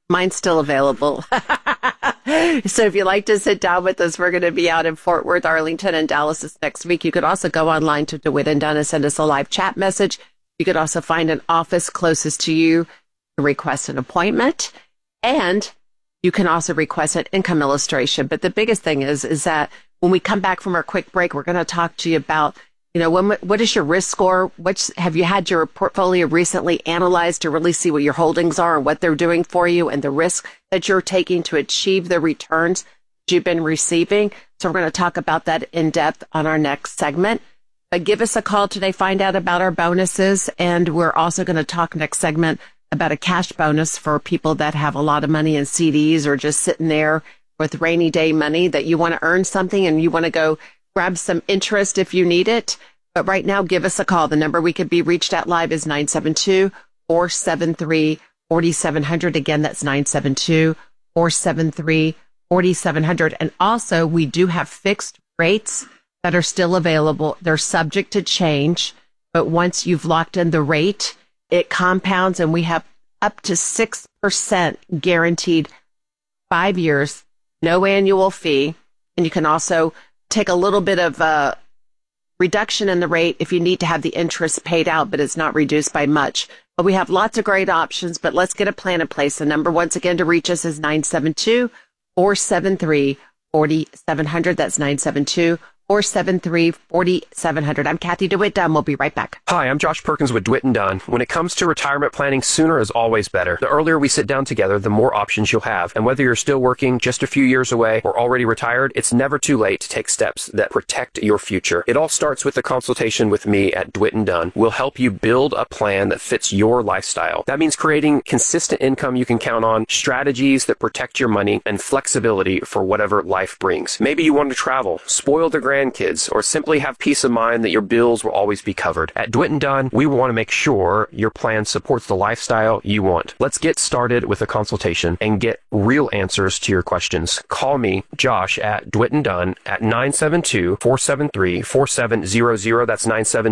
Mine's still available. So if you'd like to sit down with us, we're going to be out in Fort Worth, Arlington, and Dallas this next week. You could also go online to DeWitt and Dunn and send us a live chat message. You could also find an office closest to you to request an appointment. And you can also request an income illustration. But the biggest thing is that when we come back from our quick break, we're going to talk to you about, what is your risk score? Have you had your portfolio recently analyzed to really see what your holdings are and what they're doing for you and the risk that you're taking to achieve the returns that you've been receiving? So we're going to talk about that in depth on our next segment. But give us a call today, find out about our bonuses. And we're also going to talk next segment about a cash bonus for people that have a lot of money in CDs or just sitting there with rainy day money that you want to earn something and you want to go grab some interest if you need it. But right now, give us a call. The number we could be reached at live is 972-473-4700. Again, that's 972-473-4700. And also, we do have fixed rates that are still available. They're subject to change. But once you've locked in the rate, it compounds, and we have up to 6% guaranteed 5 years, no annual fee. And you can also take a little bit of a reduction in the rate if you need to have the interest paid out, but it's not reduced by much. But we have lots of great options, but let's get a plan in place. The number, once again, to reach us is 972-473-4700. That's 972-473-4700. I'm Kathy DeWitt Dunn. We'll be right back. Hi, I'm Josh Perkins with DeWitt and Dunn. When it comes to retirement planning, sooner is always better. The earlier we sit down together, the more options you'll have. And whether you're still working, just a few years away, or already retired, it's never too late to take steps that protect your future. It all starts with a consultation with me at DeWitt and Dunn. We'll help you build a plan that fits your lifestyle. That means creating consistent income you can count on, strategies that protect your money, and flexibility for whatever life brings. Maybe you want to travel, spoil the grandkids, or simply have peace of mind that your bills will always be covered. At DeWitt and Dunn, we want to make sure your plan supports the lifestyle you want. Let's get started with a consultation and get real answers to your questions. Call me, Josh, at DeWitt and Dunn at 972-473-4700. That's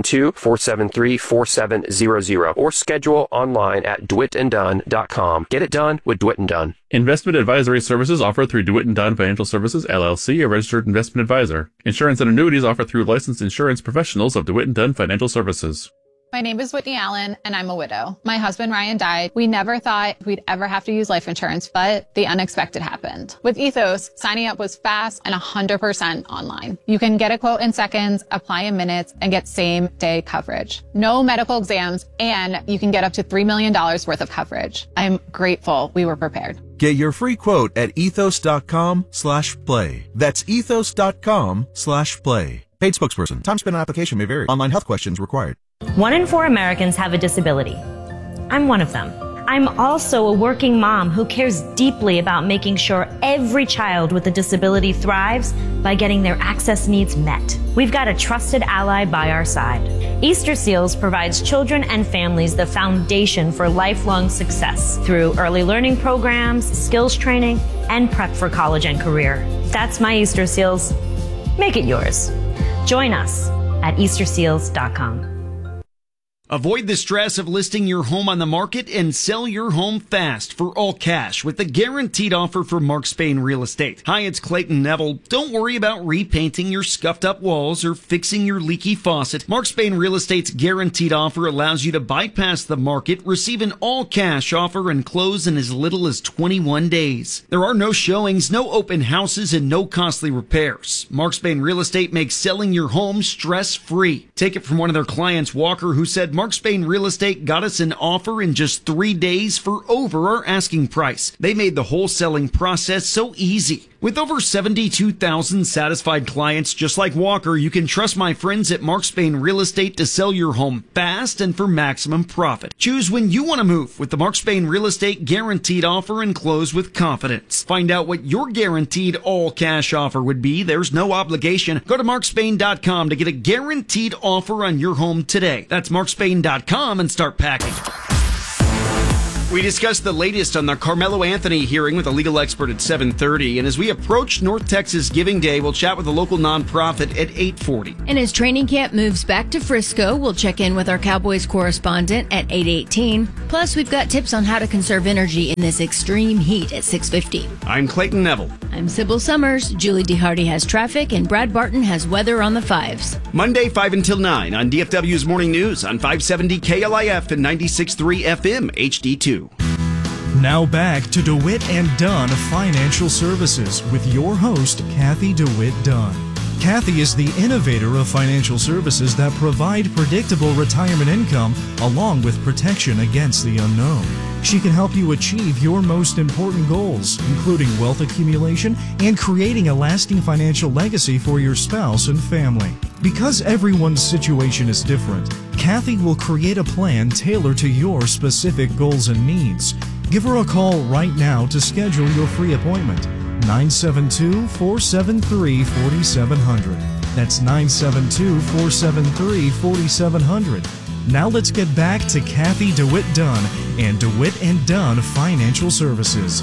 972-473-4700. Or schedule online at DeWittandDunn.com. Get it done with DeWitt and Dunn. Investment advisory services offered through DeWitt and Dunn Financial Services, LLC, a registered investment advisor. Insurance and annuities offered through licensed insurance professionals of DeWitt and Dunn Financial Services. My name is Whitney Allen, and I'm a widow. My husband, Ryan, died. We never thought we'd ever have to use life insurance, but the unexpected happened. With Ethos, signing up was fast and 100% online. You can get a quote in seconds, apply in minutes, and get same-day coverage. No medical exams, and you can get up to $3 million worth of coverage. I'm grateful we were prepared. Get your free quote at ethos.com/play. That's ethos.com/play. Paid spokesperson. Time spent on application may vary. Online health questions required. 1 in 4 Americans have a disability. I'm one of them. I'm also a working mom who cares deeply about making sure every child with a disability thrives by getting their access needs met. We've got a trusted ally by our side. Easter Seals provides children and families the foundation for lifelong success through early learning programs, skills training, and prep for college and career. That's my Easter Seals. Make it yours. Join us at easterseals.com. Avoid the stress of listing your home on the market and sell your home fast for all cash with the guaranteed offer from Mark Spain Real Estate. Hi, it's Clayton Neville. Don't worry about repainting your scuffed up walls or fixing your leaky faucet. Mark Spain Real Estate's guaranteed offer allows you to bypass the market, receive an all cash offer, and close in as little as 21 days. There are no showings, no open houses, and no costly repairs. Mark Spain Real Estate makes selling your home stress free. Take it from one of their clients, Walker, who said, Mark Spain Real Estate got us an offer in just 3 days for over our asking price. They made the wholesaling process so easy. With over 72,000 satisfied clients just like Walker, you can trust my friends at Mark Spain Real Estate to sell your home fast and for maximum profit. Choose when you want to move with the Mark Spain Real Estate guaranteed offer and close with confidence. Find out what your guaranteed all cash offer would be. There's no obligation. Go to markspain.com to get a guaranteed offer on your home today. That's markspain.com and start packing. We discussed the latest on the Carmelo Anthony hearing with a legal expert at 7:30. And as we approach North Texas Giving Day, we'll chat with a local nonprofit at 8:40. And as training camp moves back to Frisco, we'll check in with our Cowboys correspondent at 8:18. Plus, we've got tips on how to conserve energy in this extreme heat at 6:50. I'm Clayton Neville. I'm Sybil Summers. Julie DeHardy has traffic, and Brad Barton has weather on the 5s. Monday, 5 until 9 on DFW's Morning News on 570 KLIF and 96.3 FM HD2. Now back to DeWitt and Dunn Financial Services with your host, Kathy DeWitt Dunn. Kathy is the innovator of financial services that provide predictable retirement income along with protection against the unknown. She can help you achieve your most important goals, including wealth accumulation and creating a lasting financial legacy for your spouse and family. Because everyone's situation is different, Kathy will create a plan tailored to your specific goals and needs. Give her a call right now to schedule your free appointment. 972-473-4700. That's 972-473-4700. Now let's get back to Kathy DeWitt Dunn and DeWitt and Dunn Financial Services.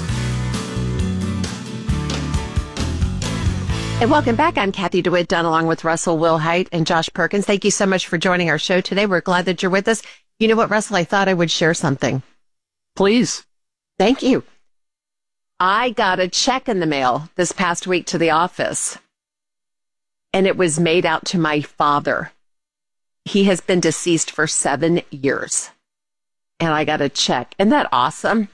And welcome back. I'm Kathy DeWitt Dunn along with Russell Wilhite and Josh Perkins. Thank you so much for joining our show today. We're glad that you're with us. You know what, Russell? I thought I would share something. Please. Thank you. I got a check in the mail this past week to the office, and it was made out to my father. He has been deceased for 7 years, and I got a check. Isn't that awesome?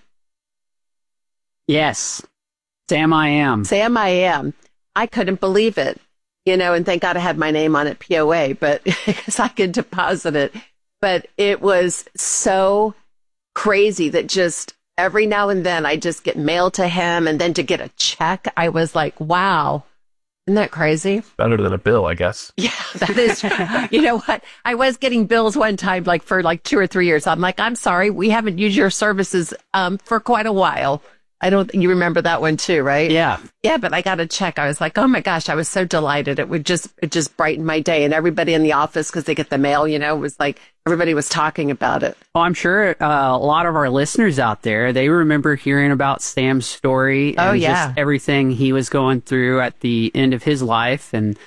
Yes. Sam, I am. Sam, I am. I couldn't believe it, and thank God I had my name on it, POA, but because I could deposit it. But it was so crazy that just every now and then I just get mail to him, and then to get a check, I was like, wow. Isn't that crazy? Better than a bill, I guess. Yeah, that is. You know what? I was getting bills one time, for 2 or 3 years. I'm like, I'm sorry, we haven't used your services for quite a while. You remember that one too, right? Yeah. Yeah, but I got a check. I was like, oh my gosh, I was so delighted. It just brightened my day. And everybody in the office, because they get the mail, was like, everybody was talking about it. Well, I'm sure a lot of our listeners out there, they remember hearing about Sam's story and just everything he was going through at the end of his life, and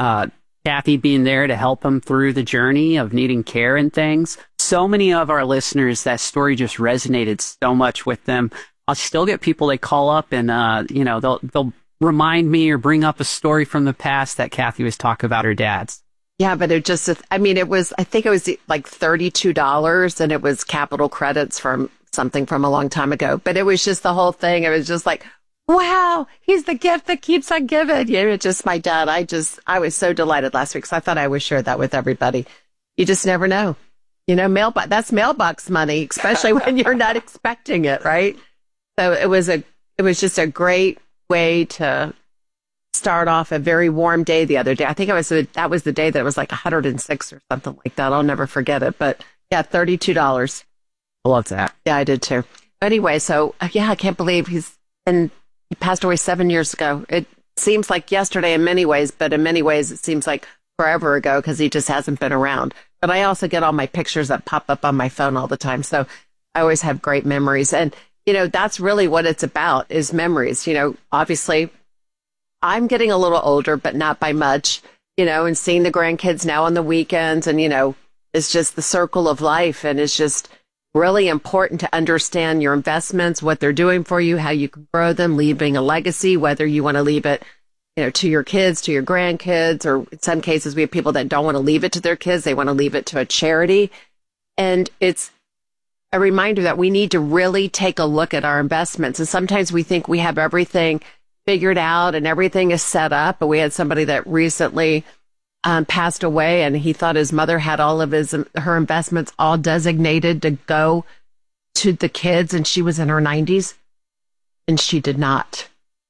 Kathy being there to help him through the journey of needing care and things. So many of our listeners, that story just resonated so much with them. I'll still get people, they call up and, they'll remind me or bring up a story from the past that Kathy was talking about her dad's. Yeah, but I think it was like $32, and it was capital credits from something from a long time ago. But it was just the whole thing. It was just like, wow, he's the gift that keeps on giving. It's just my dad. I was so delighted last week. So I thought I would share that with everybody. You just never know. That's mailbox money, especially when you're not expecting it, right? So it was just a great way to start off a very warm day the other day. I think that was the day that it was like 106 or something like that. I'll never forget it. But yeah, $32. I love that. Yeah, I did too. Anyway, so yeah, I can't believe he passed away 7 years ago. It seems like yesterday in many ways, but in many ways it seems like forever ago because he just hasn't been around. But I also get all my pictures that pop up on my phone all the time. So I always have great memories. And that's really what it's about, is memories. Obviously, I'm getting a little older, but not by much, and seeing the grandkids now on the weekends. And, it's just the circle of life. And it's just really important to understand your investments, what they're doing for you, how you can grow them, leaving a legacy, whether you want to leave it, to your kids, to your grandkids, or in some cases, we have people that don't want to leave it to their kids. They want to leave it to a charity. And it's a reminder that we need to really take a look at our investments. And sometimes we think we have everything figured out and everything is set up. But we had somebody that recently passed away, and he thought his mother had all of her investments all designated to go to the kids, and she was in her 90s, and she did not.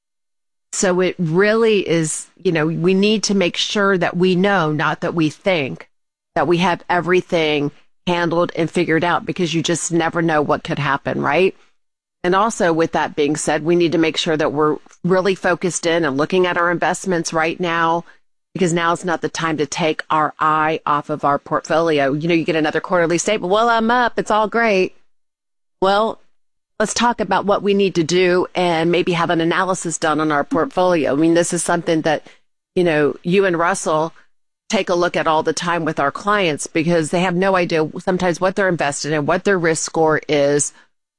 So it really is, we need to make sure that we know, not that we think, that we have everything handled and figured out, because you just never know what could happen, right? And also, with that being said, we need to make sure that we're really focused in and looking at our investments right now, because now is not the time to take our eye off of our portfolio. You get another quarterly statement. Well, I'm up. It's all great. Well, let's talk about what we need to do and maybe have an analysis done on our portfolio. I mean, this is something that, you and Russell take a look at all the time with our clients because they have no idea sometimes what they're invested in, what their risk score is.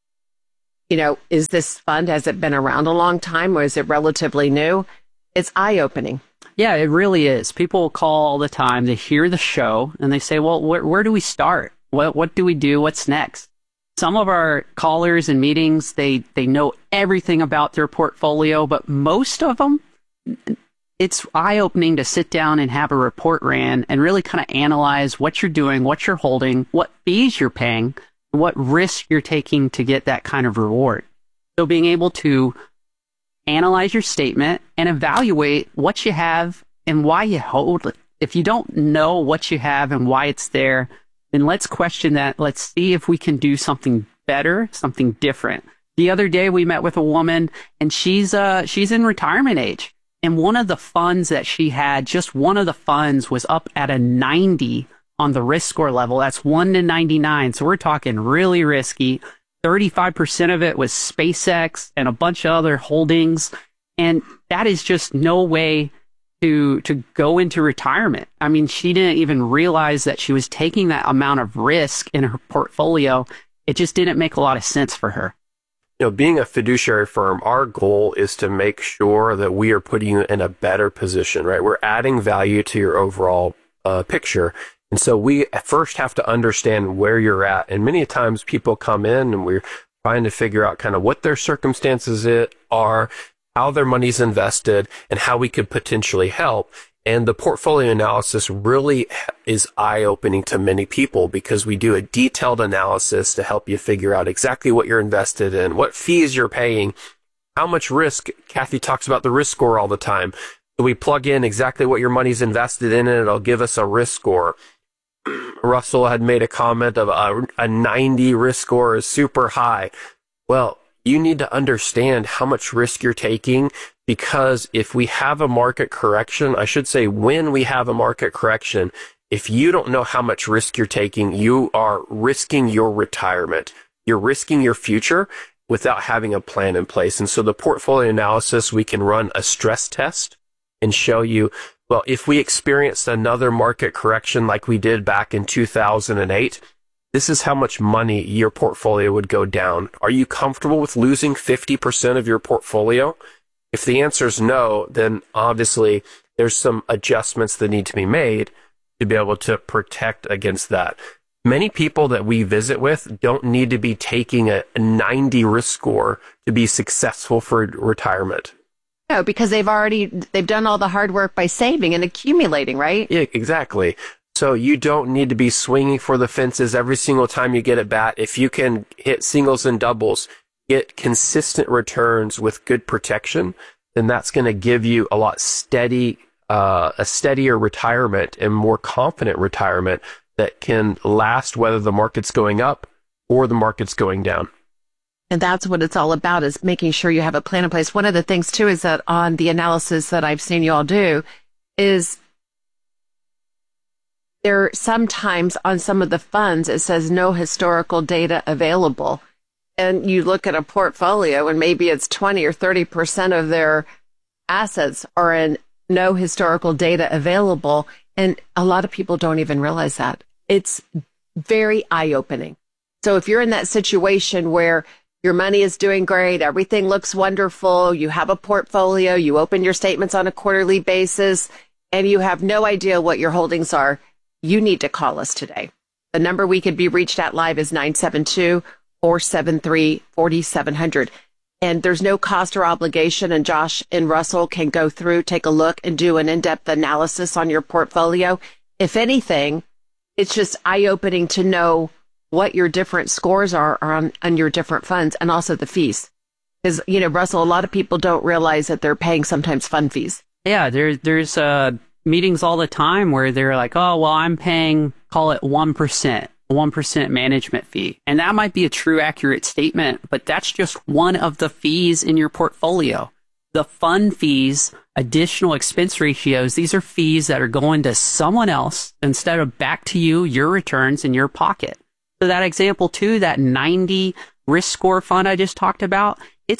Is this fund, has it been around a long time or is it relatively new? It's eye-opening. Yeah, it really is. People call all the time, they hear the show and they say, well, where do we start? What do we do? What's next? Some of our callers and meetings, they know everything about their portfolio, but most of them, it's eye-opening to sit down and have a report ran and really kind of analyze what you're doing, what you're holding, what fees you're paying, what risk you're taking to get that kind of reward. So being able to analyze your statement and evaluate what you have and why you hold it. If you don't know what you have and why it's there, then let's question that. Let's see if we can do something better, something different. The other day we met with a woman and she's in retirement age. And one of the funds that she had, just one of the funds was up at a 90 on the risk score level. That's 1 to 99. So we're talking really risky. 35% of it was SpaceX and a bunch of other holdings. And that is just no way to go into retirement. I mean, she didn't even realize that she was taking that amount of risk in her portfolio. It just didn't make a lot of sense for her. Being a fiduciary firm, our goal is to make sure that we are putting you in a better position, right? We're adding value to your overall picture. And so we first have to understand where you're at. And many times people come in and we're trying to figure out kind of what their circumstances are, how their money's invested, and how we could potentially help. And the portfolio analysis really is eye-opening to many people because we do a detailed analysis to help you figure out exactly what you're invested in, what fees you're paying, how much risk. Kathy talks about the risk score all the time. So we plug in exactly what your money's invested in and it'll give us a risk score. Russell had made a comment of a 90 risk score is super high. Well, you need to understand how much risk you're taking because if we have a market correction, I should say when we have a market correction, if you don't know how much risk you're taking, you are risking your retirement. You're risking your future without having a plan in place. And so the portfolio analysis, we can run a stress test and show you, well, if we experienced another market correction like we did back in 2008, this is how much money your portfolio would go down. Are you comfortable with losing 50% of your portfolio? If the answer is no, then obviously there's some adjustments that need to be made to be able to protect against that. Many people that we visit with don't need to be taking a 90 risk score to be successful for retirement. No, because they've done all the hard work by saving and accumulating, right? Yeah, exactly. So you don't need to be swinging for the fences every single time you get at bat. If you can hit singles and doubles, get consistent returns with good protection, then that's going to give you a steadier retirement and more confident retirement that can last whether the market's going up or the market's going down. And that's what it's all about, is making sure you have a plan in place. One of the things, too, is that on the analysis that I've seen you all do is there sometimes on some of the funds, it says no historical data available. And you look at a portfolio and maybe it's 20 or 30% of their assets are in no historical data available. And a lot of people don't even realize that. It's very eye-opening. So if you're in that situation where your money is doing great, everything looks wonderful, you have a portfolio, you open your statements on a quarterly basis, and you have no idea what your holdings are, you need to call us today. The number we could be reached at live is 972-473-4700. And there's no cost or obligation, and Josh and Russell can go through, take a look, and do an in-depth analysis on your portfolio. If anything, it's just eye-opening to know what your different scores are on your different funds, and also the fees. Because, Russell, a lot of people don't realize that they're paying sometimes fund fees. Yeah, there's meetings all the time where they're like, oh, well, I'm paying, call it 1% management fee. And that might be a true, accurate statement, but that's just one of the fees in your portfolio. The fund fees, additional expense ratios, these are fees that are going to someone else instead of back to you, your returns in your pocket. So that example too, that 90 risk score fund I just talked about, it's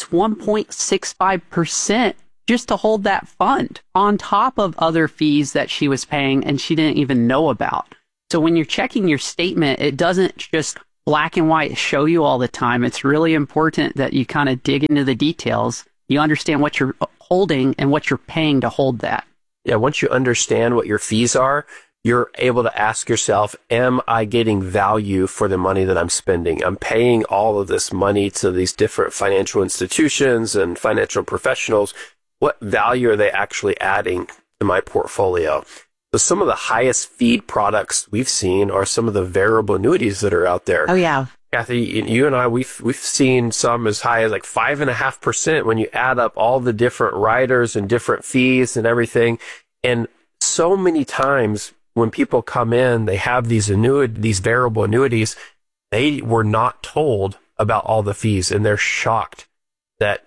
1.65% just to hold that fund on top of other fees that she was paying and she didn't even know about. So when you're checking your statement, it doesn't just black and white show you all the time. It's really important that you kind of dig into the details. You understand what you're holding and what you're paying to hold that. Yeah, once you understand what your fees are, you're able to ask yourself, am I getting value for the money that I'm spending? I'm paying all of this money to these different financial institutions and financial professionals. What value are they actually adding to my portfolio? So some of the highest feed products we've seen are some of the variable annuities that are out there. Oh, yeah. Kathy, you and I, we've seen some as high as like 5.5% when you add up all the different riders and different fees and everything. And so many times when people come in, they have these variable annuities. They were not told about all the fees, and they're shocked that,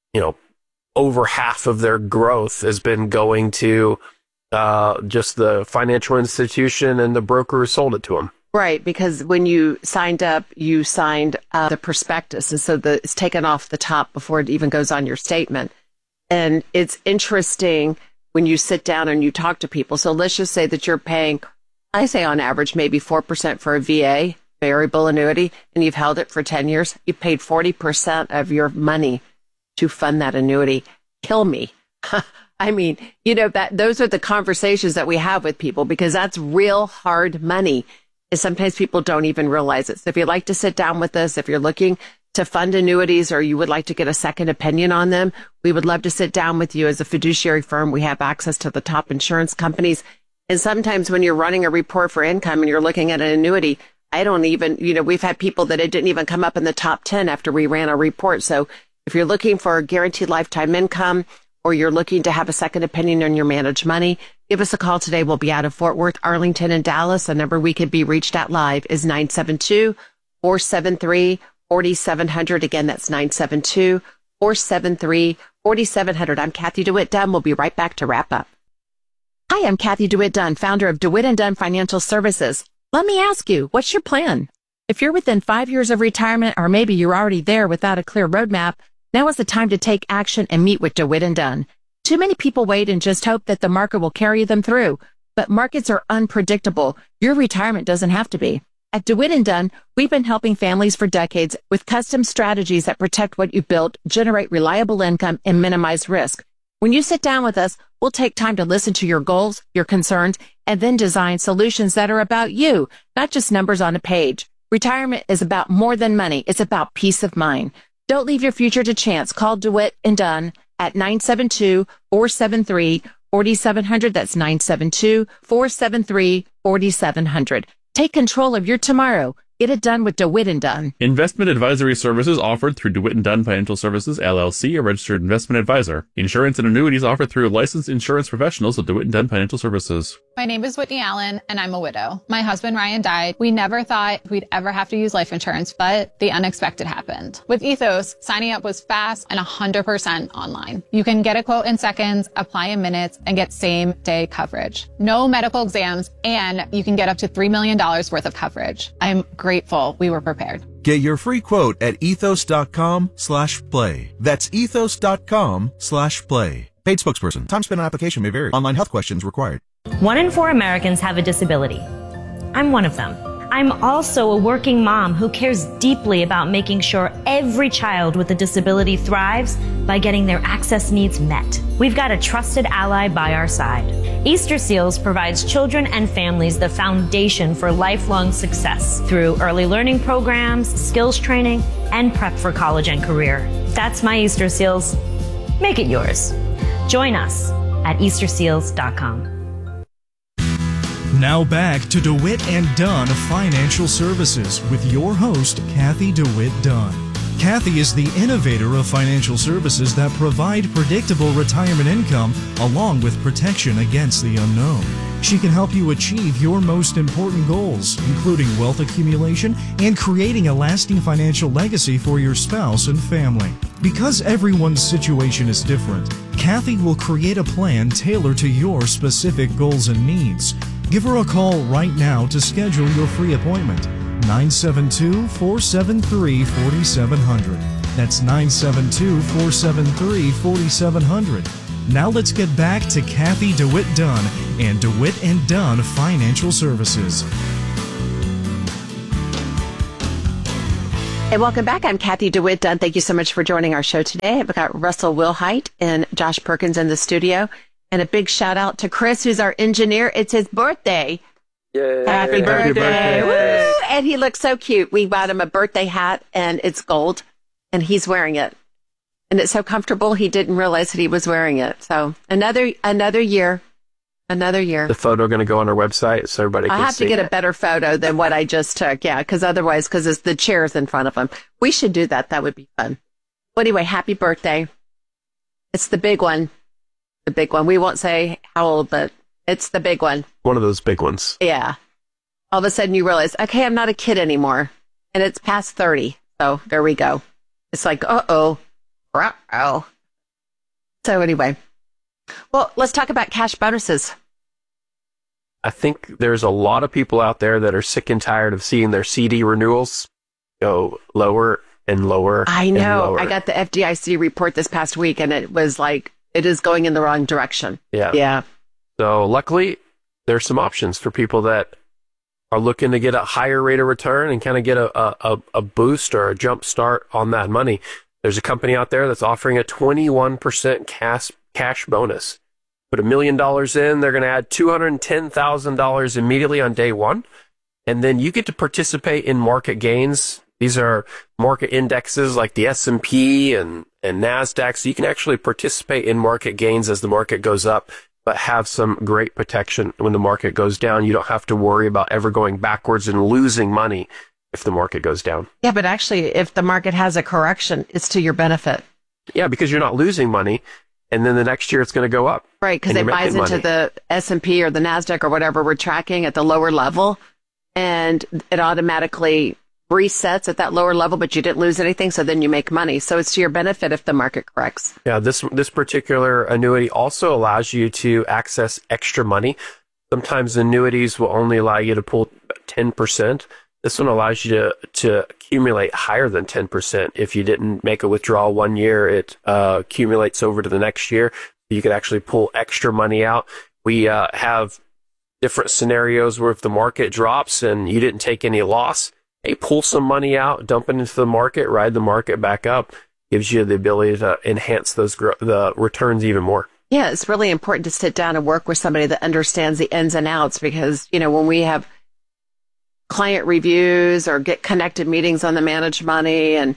over half of their growth has been going to just the financial institution and the broker who sold it to them. Right, because when you signed up, you signed the prospectus, and so it's taken off the top before it even goes on your statement. And it's interesting when you sit down and you talk to people. So let's just say that you're paying, I say on average, maybe 4% for a VA, variable annuity, and you've held it for 10 years. You paid 40% of your money to fund that annuity. Kill me. I mean, those are the conversations that we have with people, because that's real hard money. And sometimes people don't even realize it. So if you'd like to sit down with us, if you're looking to fund annuities or you would like to get a second opinion on them, we would love to sit down with you. As a fiduciary firm, we have access to the top insurance companies. And sometimes when you're running a report for income and you're looking at an annuity, I don't even, we've had people that it didn't even come up in the top 10 after we ran a report. So if you're looking for a guaranteed lifetime income, or you're looking to have a second opinion on your managed money, give us a call today. We'll be out of Fort Worth, Arlington, and Dallas. The number we could be reached at live is 972-473-4700. Again, that's 972-473-4700. I'm Kathy DeWitt Dunn. We'll be right back to wrap up. Hi, I'm Kathy DeWitt Dunn, founder of DeWitt & Dunn Financial Services. Let me ask you, what's your plan? If you're within 5 years of retirement, or maybe you're already there without a clear roadmap, now is the time to take action and meet with DeWitt & Dunn. Too many people wait and just hope that the market will carry them through. But markets are unpredictable. Your retirement doesn't have to be. At DeWitt & Dunn, we've been helping families for decades with custom strategies that protect what you built, generate reliable income, and minimize risk. When you sit down with us, we'll take time to listen to your goals, your concerns, and then design solutions that are about you, not just numbers on a page. Retirement is about more than money. It's about peace of mind. Don't leave your future to chance. Call DeWitt & Dunn at 972-473-4700. That's 972-473-4700. Take control of your tomorrow. Get it done with DeWitt & Dunn. Investment advisory services offered through DeWitt & Dunn Financial Services, LLC, a registered investment advisor. Insurance and annuities offered through licensed insurance professionals of DeWitt & Dunn Financial Services. My name is Whitney Allen, and I'm a widow. My husband, Ryan, died. We never thought we'd ever have to use life insurance, but the unexpected happened. With Ethos, signing up was fast and 100% online. You can get a quote in seconds, apply in minutes, and get same-day coverage. No medical exams, and you can get up to $3 million worth of coverage. I'm grateful we were prepared. Get your free quote at ethos.com/play. That's ethos.com/play. Paid spokesperson. Time spent on application may vary. Online health questions required. 1 in 4 Americans have a disability. I'm one of them. I'm also a working mom who cares deeply about making sure every child with a disability thrives by getting their access needs met. We've got a trusted ally by our side. Easter Seals provides children and families the foundation for lifelong success through early learning programs, skills training, and prep for college and career. That's my Easter Seals. Make it yours. Join us at easterseals.com. Now back to DeWitt & Dunn Financial Services with your host, Kathy DeWitt Dunn. Kathy is the innovator of financial services that provide predictable retirement income along with protection against the unknown. She can help you achieve your most important goals, including wealth accumulation and creating a lasting financial legacy for your spouse and family. Because everyone's situation is different, Kathy will create a plan tailored to your specific goals and needs. Give her a call right now to schedule your free appointment. 972-473-4700. That's 972-473-4700. Now let's get back to Kathy DeWitt Dunn and DeWitt and Dunn Financial Services. Hey, welcome back. I'm Kathy DeWitt Dunn. Thank you so much for joining our show today. I've got Russell Wilhite and Josh Perkins in the studio. And a big shout out to Chris, who's our engineer. It's his birthday. Yay. Happy birthday. Woo! And he looks so cute. We bought him a birthday hat, and it's gold, and he's wearing it. And it's so comfortable, he didn't realize that he was wearing it. So another year. Another year. The photo going to go on our website so everybody can see. I have to get a better photo than what I just took. Yeah, because it's the chairs in front of him. We should do that. That would be fun. Well, anyway, happy birthday. It's the big one. The big one. We won't say how old, but it's the big one. One of those big ones. Yeah. All of a sudden you realize, okay, I'm not a kid anymore. And it's past 30. So there we go. It's like, uh-oh. So anyway. Well, let's talk about cash bonuses. I think there's a lot of people out there that are sick and tired of seeing their CD renewals go lower and lower. I know. And lower. I got the FDIC report this past week, and it was like, it is going in the wrong direction. Yeah. Yeah. So luckily, there's some options for people that are looking to get a higher rate of return and kind of get a boost or a jump start on that money. There's a company out there that's offering a 21% cash bonus. Put $1 million in, they're going to add $210,000 immediately on day one. And then you get to participate in market gains. These are market indexes like the S&P and NASDAQ. So you can actually participate in market gains as the market goes up, but have some great protection when the market goes down. You don't have to worry about ever going backwards and losing money if the market goes down. Yeah, but actually, if the market has a correction, it's to your benefit. Yeah, because you're not losing money. And then the next year it's going to go up. Right, because it buys into the S&P or the NASDAQ or whatever we're tracking at the lower level, and it automatically resets at that lower level, but you didn't lose anything, so then you make money. So it's to your benefit if the market corrects. Yeah, this particular annuity also allows you to access extra money. Sometimes annuities will only allow you to pull 10%. This one allows you to accumulate higher than 10%. If you didn't make a withdrawal one year, it accumulates over to the next year. You could actually pull extra money out. We have different scenarios where if the market drops and you didn't take any loss, hey, pull some money out, dump it into the market, ride the market back up. Gives you the ability to enhance the returns even more. Yeah, it's really important to sit down and work with somebody that understands the ins and outs because, when we have client reviews or get connected meetings on the managed money and,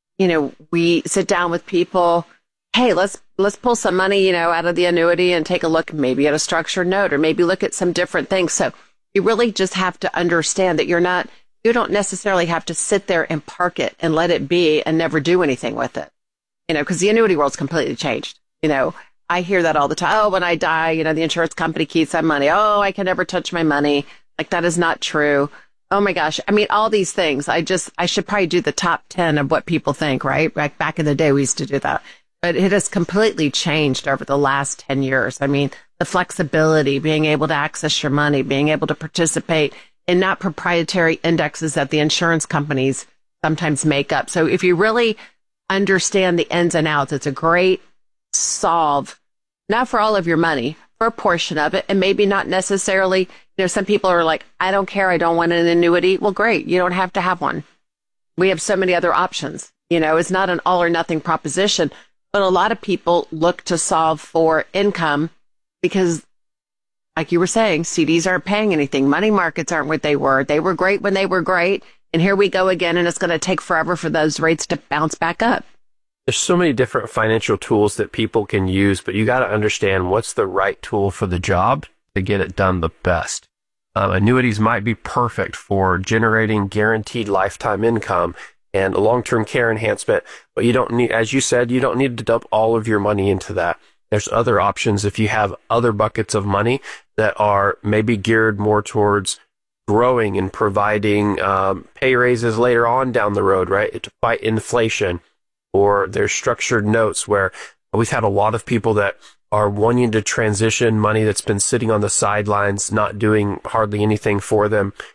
we sit down with people, hey, let's pull some money, out of the annuity and take a look maybe at a structured note or maybe look at some different things. So you really just have to understand that you don't necessarily have to sit there and park it and let it be and never do anything with it, because the annuity world's completely changed. I hear that all the time. Oh, when I die, the insurance company keeps that money. Oh, I can never touch my money. Like that is not true. Oh my gosh. I mean, all these things. I should probably do the top 10 of what people think, right? Like back in the day, we used to do that. But it has completely changed over the last 10 years. I mean, the flexibility, being able to access your money, being able to participate in not proprietary indexes that the insurance companies sometimes make up. So if you really understand the ins and outs, it's a great solve, not for all of your money, for a portion of it, and maybe not necessarily, some people are like, I don't care, I don't want an annuity. Well, great, you don't have to have one. We have so many other options. It's not an all or nothing proposition, but a lot of people look to solve for income because, like you were saying, CDs aren't paying anything. Money markets aren't what they were. They were great when they were great, and here we go again, and it's going to take forever for those rates to bounce back up. There's so many different financial tools that people can use, but you got to understand what's the right tool for the job to get it done the best. Annuities might be perfect for generating guaranteed lifetime income and long-term care enhancement, but you don't need, as you said, you don't need to dump all of your money into that. There's other options if you have other buckets of money that are maybe geared more towards growing and providing pay raises later on down the road, right, to fight inflation. Or there's structured notes where we've had a lot of people that are wanting to transition money that's been sitting on the sidelines, not doing hardly anything for them.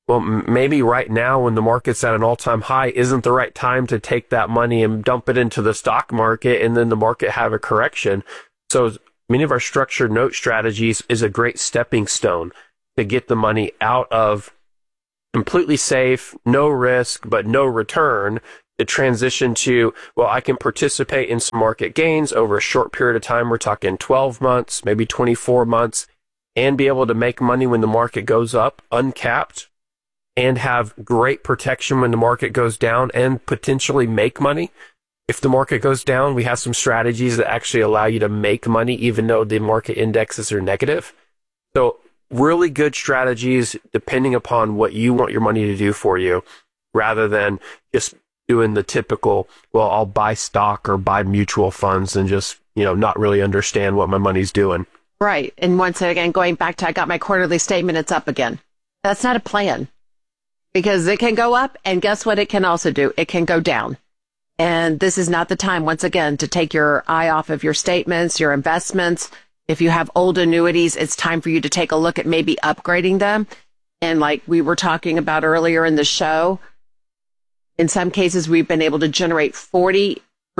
well, maybe right now when the market's at an all-time high isn't the right time to take that money and dump it into the stock market and then the market have a correction. So many of our structured note strategies is a great stepping stone to get the money out of completely safe, no risk, but no return, to transition to, well, I can participate in some market gains over a short period of time. We're talking 12 months, maybe 24 months, and be able to make money when the market goes up, uncapped, and have great protection when the market goes down and potentially make money. If the market goes down, we have some strategies that actually allow you to make money even though the market indexes are negative. So really good strategies depending upon what you want your money to do for you, rather than just doing the typical, well, I'll buy stock or buy mutual funds and just, not really understand what my money's doing. Right. And once again, going back to, I got my quarterly statement, it's up again. That's not a plan, because it can go up, and guess what it can also do? It can go down. And this is not the time, once again, to take your eye off of your statements, your investments. If you have old annuities, it's time for you to take a look at maybe upgrading them. And like we were talking about earlier in the show, in some cases, we've been able to generate 40%,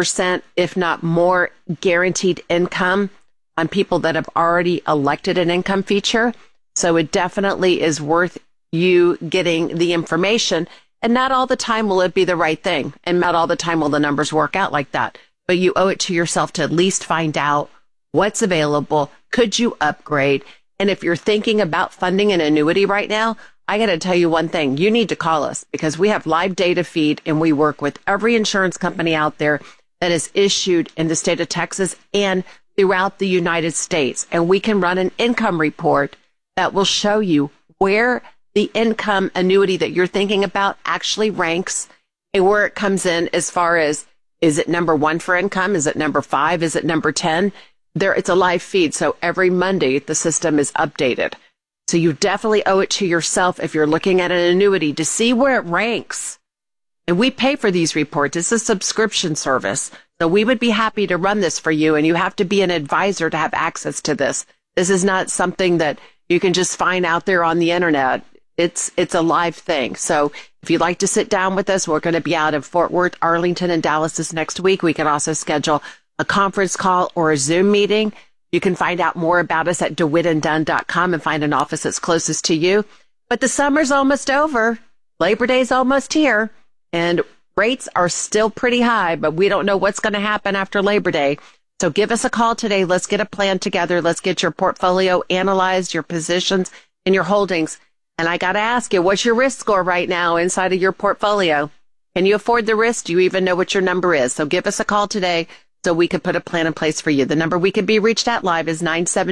if not more, guaranteed income on people that have already elected an income feature. So it definitely is worth you getting the information. And not all the time will it be the right thing. And not all the time will the numbers work out like that. But you owe it to yourself to at least find out what's available. Could you upgrade? And if you're thinking about funding an annuity right now, I got to tell you one thing. You need to call us, because we have live data feed and we work with every insurance company out there that is issued in the state of Texas and throughout the United States. And we can run an income report that will show you where the income annuity that you're thinking about actually ranks and where it comes in as far as, is it number 1 for income? Is it number 5? Is it number 10? It's a live feed. So every Monday, the system is updated. So you definitely owe it to yourself, if you're looking at an annuity, to see where it ranks. And we pay for these reports. It's a subscription service. So we would be happy to run this for you. And you have to be an advisor to have access to this. This is not something that you can just find out there on the internet. It's a live thing. So if you'd like to sit down with us, we're going to be out in Fort Worth, Arlington, and Dallas this next week. We can also schedule a conference call or a Zoom meeting. You can find out more about us at DeWittandDunn.com and find an office that's closest to you. But the summer's almost over. Labor Day's almost here. And rates are still pretty high, but we don't know what's going to happen after Labor Day. So give us a call today. Let's get a plan together. Let's get your portfolio analyzed, your positions, and your holdings. And I got to ask you, what's your risk score right now inside of your portfolio? Can you afford the risk? Do you even know what your number is? So give us a call today so we could put a plan in place for you. The number we can be reached at live is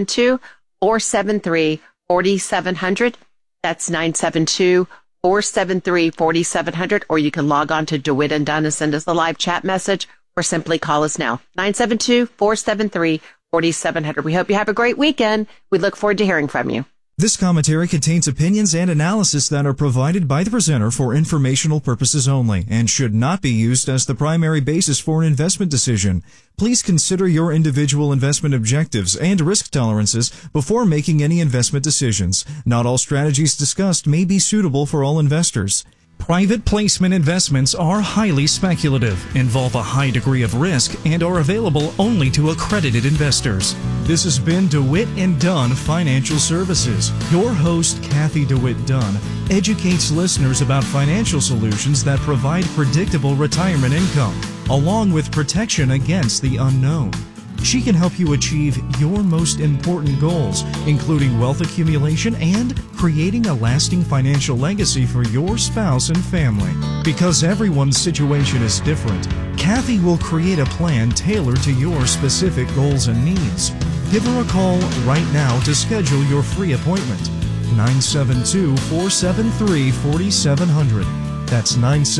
972-473-4700. That's 972-473-4700. Or you can log on to DeWitt and Dunn and send us a live chat message, or simply call us now. 972-473-4700. We hope you have a great weekend. We look forward to hearing from you. This commentary contains opinions and analysis that are provided by the presenter for informational purposes only and should not be used as the primary basis for an investment decision. Please consider your individual investment objectives and risk tolerances before making any investment decisions. Not all strategies discussed may be suitable for all investors. Private placement investments are highly speculative, involve a high degree of risk, and are available only to accredited investors. This has been DeWitt and Dunn Financial Services. Your host, Kathy DeWitt Dunn, educates listeners about financial solutions that provide predictable retirement income, along with protection against the unknown. She can help you achieve your most important goals, including wealth accumulation and creating a lasting financial legacy for your spouse and family. Because everyone's situation is different, Kathy will create a plan tailored to your specific goals and needs. Give her a call right now to schedule your free appointment. 972-473-4700. That's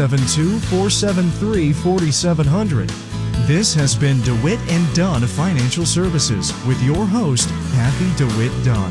972-473-4700. This has been DeWitt and Dunn Financial Services with your host, Kathy DeWitt Dunn.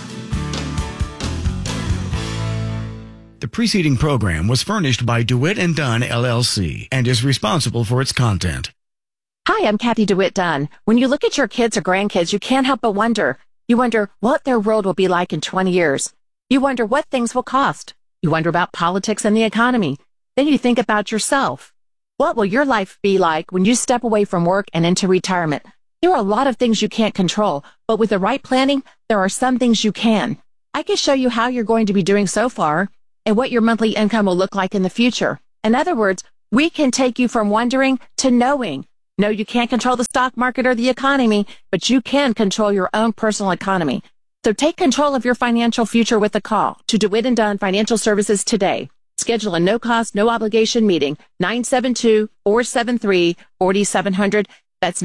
The preceding program was furnished by DeWitt and Dunn, LLC, and is responsible for its content. Hi, I'm Kathy DeWitt Dunn. When you look at your kids or grandkids, you can't help but wonder. You wonder what their world will be like in 20 years. You wonder what things will cost. You wonder about politics and the economy. Then you think about yourself. What will your life be like when you step away from work and into retirement? There are a lot of things you can't control, but with the right planning, there are some things you can. I can show you how you're going to be doing so far and what your monthly income will look like in the future. In other words, we can take you from wondering to knowing. No, you can't control the stock market or the economy, but you can control your own personal economy. So take control of your financial future with a call to DeWitt & Dunn Financial Services today. Schedule a no-cost, no-obligation meeting, 972-473-4700. That's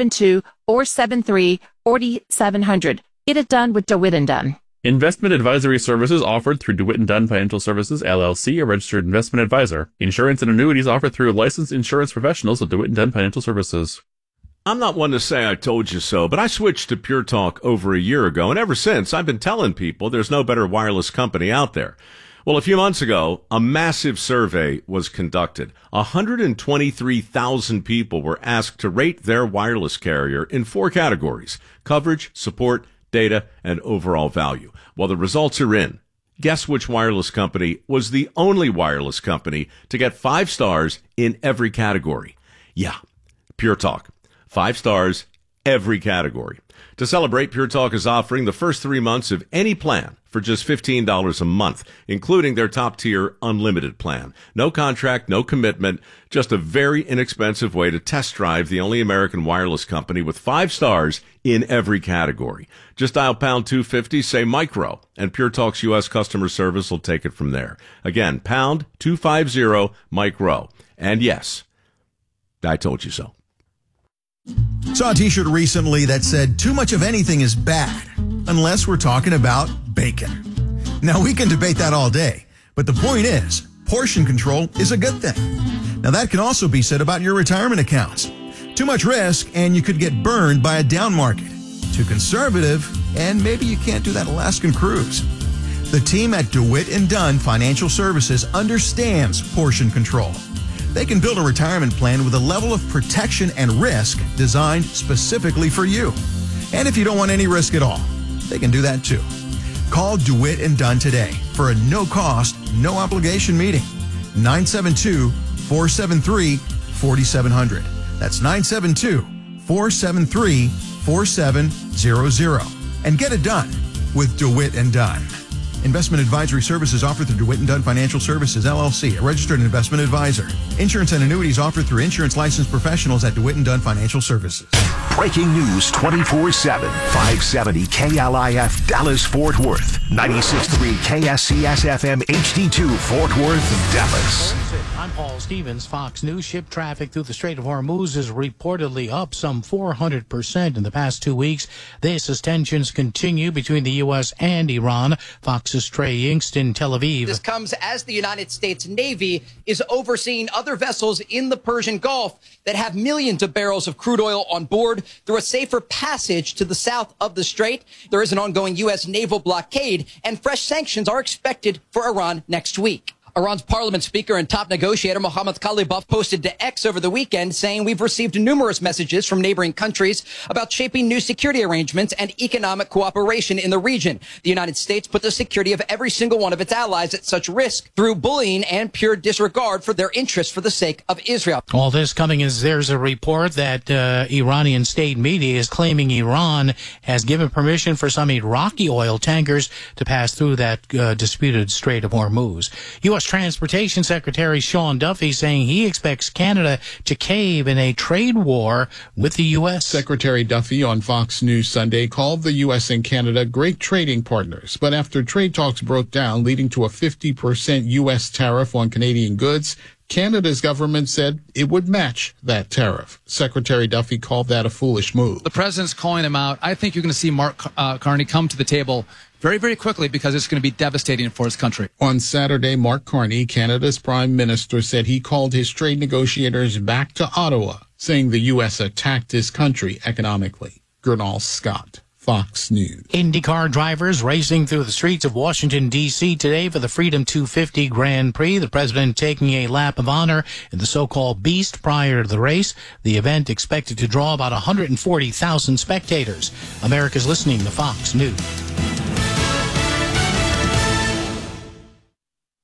972-473-4700. Get it done with DeWitt & Dunn. Investment advisory services offered through DeWitt & Dunn Financial Services, LLC, a registered investment advisor. Insurance and annuities offered through licensed insurance professionals of DeWitt & Dunn Financial Services. I'm not one to say I told you so, but I switched to Pure Talk over a year ago, and ever since, I've been telling people there's no better wireless company out there. Well, a few months ago, a massive survey was conducted. 123,000 people were asked to rate their wireless carrier in 4 categories: coverage, support, data, and overall value. Well, the results are in. Guess which wireless company was the only wireless company to get 5 stars in every category? Yeah, Pure Talk. 5 stars, every category. To celebrate, Pure Talk is offering the first 3 months of any plan for just $15 a month, including their top-tier unlimited plan. No contract, no commitment, just a very inexpensive way to test drive the only American wireless company with 5 stars in every category. Just dial pound 250, say micro, and Pure Talk's U.S. customer service will take it from there. Again, pound 250 micro. And yes, I told you so. Saw a t-shirt recently that said, "Too much of anything is bad, unless we're talking about bacon." Now, we can debate that all day, but the point is, portion control is a good thing. Now, that can also be said about your retirement accounts. Too much risk, and you could get burned by a down market. Too conservative, and maybe you can't do that Alaskan cruise. The team at DeWitt & Dunn Financial Services understands portion control. They can build a retirement plan with a level of protection and risk designed specifically for you. And if you don't want any risk at all, they can do that too. Call DeWitt & Dunn today for a no-cost, no-obligation meeting. 972-473-4700. That's 972-473-4700. And get it done with DeWitt & Dunn. Investment advisory services offered through DeWitt & Dunn Financial Services, LLC, a registered investment advisor. Insurance and annuities offered through insurance licensed professionals at DeWitt & Dunn Financial Services. Breaking news 24/7. 570 KLIF Dallas-Fort Worth. 96.3 KSCS-FM HD2 Fort Worth, Dallas. I'm Paul Stevens. Fox News. Ship traffic through the Strait of Hormuz is reportedly up some 400% in the past 2 weeks. This as tensions continue between the U.S. and Iran. Fox's Trey Inks in Tel Aviv. This comes as the United States Navy is overseeing other vessels in the Persian Gulf that have millions of barrels of crude oil on board through a safer passage to the south of the strait. There is an ongoing U.S. naval blockade, and fresh sanctions are expected for Iran next week. Iran's parliament speaker and top negotiator Mohammad Khalibaf posted to X over the weekend saying, "We've received numerous messages from neighboring countries about shaping new security arrangements and economic cooperation in the region. The United States put the security of every single one of its allies at such risk through bullying and pure disregard for their interests for the sake of Israel." All this coming as there's a report that Iranian state media is claiming Iran has given permission for some Iraqi oil tankers to pass through that disputed Strait of Hormuz. U.S. Transportation Secretary Sean Duffy saying he expects Canada to cave in a trade war with the U.S. Secretary Duffy on Fox News Sunday called the U.S. and Canada great trading partners. But after trade talks broke down, leading to a 50% U.S. tariff on Canadian goods, Canada's government said it would match that tariff. Secretary Duffy called that a foolish move. The president's calling him out. I think you're going to see Mark Carney come to the table very, very quickly because it's going to be devastating for his country. On Saturday, Mark Carney, Canada's prime minister, said he called his trade negotiators back to Ottawa, saying the U.S. attacked his country economically. Gernal Scott, Fox News. IndyCar drivers racing through the streets of Washington, D.C. today for the Freedom 250 Grand Prix. The president taking a lap of honor in the so-called Beast prior to the race. The event expected to draw about 140,000 spectators. America's listening to Fox News.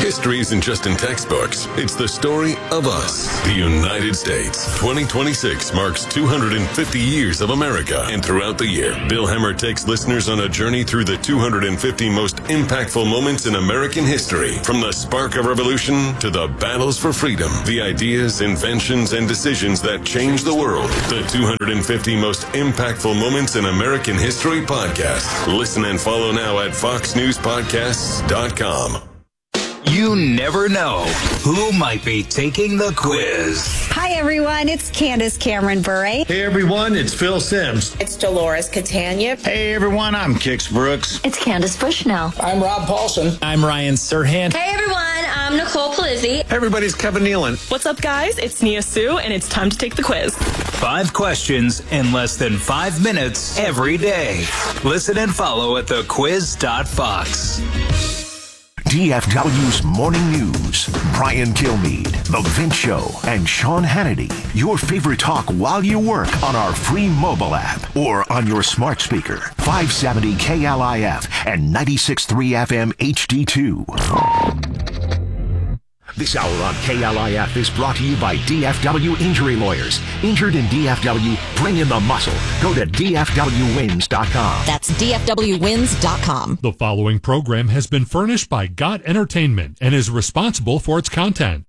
History isn't just in textbooks. It's the story of us, the United States. 2026 marks 250 years of America. And throughout the year, Bill Hemmer takes listeners on a journey through the 250 most impactful moments in American history. From the spark of revolution to the battles for freedom, the ideas, inventions, and decisions that changed the world. The 250 most impactful moments in American history podcast. Listen and follow now at foxnewspodcasts.com. You never know who might be taking the quiz. Hi, everyone. It's Candace Cameron Bure. Hey, everyone. It's Phil Sims. It's Dolores Catania. Hey, everyone. I'm Kix Brooks. It's Candace Bushnell. I'm Rob Paulson. I'm Ryan Serhant. Hey, everyone. I'm Nicole Palizzi. Hey, everybody's Kevin Nealon. What's up, guys? It's Nia Sue, and it's time to take the quiz. 5 questions in less than 5 minutes every day. Listen and follow at thequiz.fox. DFW's Morning News. Brian Kilmeade, The Vince Show, and Sean Hannity. Your favorite talk while you work on our free mobile app or on your smart speaker. 570 KLIF and 96.3 FM HD2. This hour on KLIF is brought to you by DFW Injury Lawyers. Injured in DFW, bring in the muscle. Go to DFWWins.com. That's DFWWins.com. The following program has been furnished by GOT Entertainment and is responsible for its content.